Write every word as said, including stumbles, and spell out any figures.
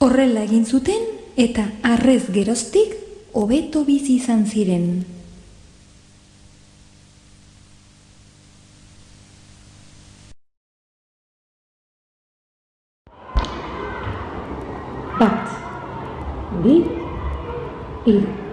Horrela egin zuten eta harrez geroztik hobeto bizi izan ziren. Bat, bi, hiru.